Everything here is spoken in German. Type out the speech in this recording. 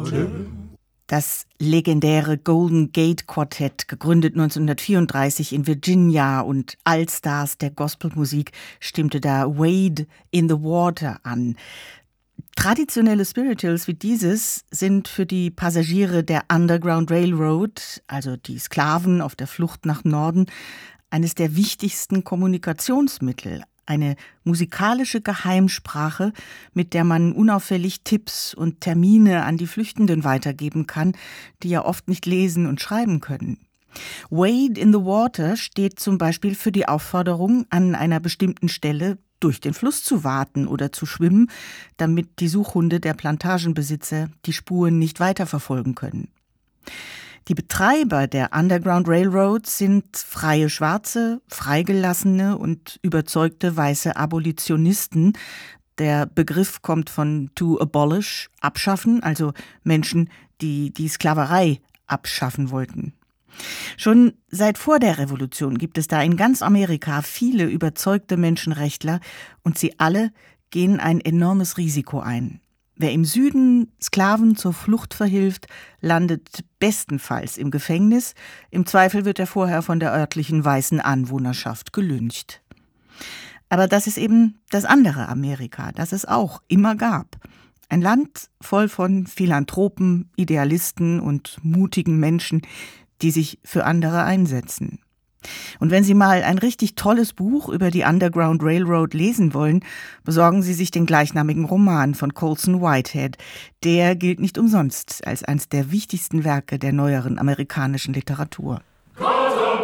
Das legendäre Golden Gate Quartett, gegründet 1934 in Virginia und Allstars der Gospelmusik, stimmte da Wade in the Water an. Traditionelle Spirituals wie dieses sind für die Passagiere der Underground Railroad, also die Sklaven auf der Flucht nach Norden, eines der wichtigsten Kommunikationsmittel. Eine musikalische Geheimsprache, mit der man unauffällig Tipps und Termine an die Flüchtenden weitergeben kann, die ja oft nicht lesen und schreiben können. Wade in the Water steht zum Beispiel für die Aufforderung, an einer bestimmten Stelle durch den Fluss zu warten oder zu schwimmen, damit die Suchhunde der Plantagenbesitzer die Spuren nicht weiterverfolgen können. Die Betreiber der Underground Railroads sind freie Schwarze, freigelassene und überzeugte weiße Abolitionisten. Der Begriff kommt von to abolish, abschaffen, also Menschen, die die Sklaverei abschaffen wollten. Schon seit vor der Revolution gibt es da in ganz Amerika viele überzeugte Menschenrechtler und sie alle gehen ein enormes Risiko ein. Wer im Süden Sklaven zur Flucht verhilft, landet bestenfalls im Gefängnis. Im Zweifel wird er vorher von der örtlichen weißen Anwohnerschaft gelyncht. Aber das ist eben das andere Amerika, das es auch immer gab. Ein Land voll von Philanthropen, Idealisten und mutigen Menschen, die sich für andere einsetzen. Und wenn Sie mal ein richtig tolles Buch über die Underground Railroad lesen wollen, besorgen Sie sich den gleichnamigen Roman von Colson Whitehead. Der gilt nicht umsonst als eines der wichtigsten Werke der neueren amerikanischen Literatur.